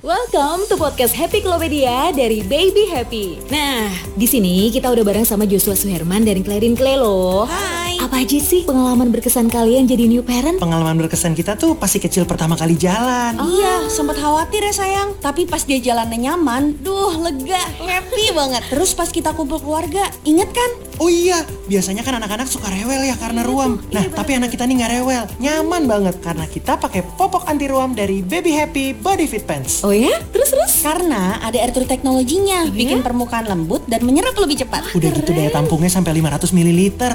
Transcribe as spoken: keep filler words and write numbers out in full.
Welcome to podcast Happy Klopedia dari Baby Happy. Nah, di sini kita udah bareng sama Joshua Suherman dari Clarin Clay loh. Hai. Apa aja sih pengalaman berkesan kalian jadi new parent? Pengalaman berkesan kita tuh pasti kecil pertama kali jalan. Oh. Iya, sempat khawatir ya sayang. Tapi pas dia jalannya nyaman, duh lega, happy banget. Terus pas kita kumpul keluarga, inget kan? Oh iya, biasanya kan anak-anak suka rewel ya karena ruam. Nah, tapi anak kita nih nggak rewel, nyaman banget karena kita pakai popok anti ruam dari Baby Happy Body Fit Pants. Oh ya? Terus-terus? Karena ada air teknologinya, bikin permukaan lembut dan menyerap lebih cepat. Udah gitu daya tampungnya sampai lima ratus mililiter.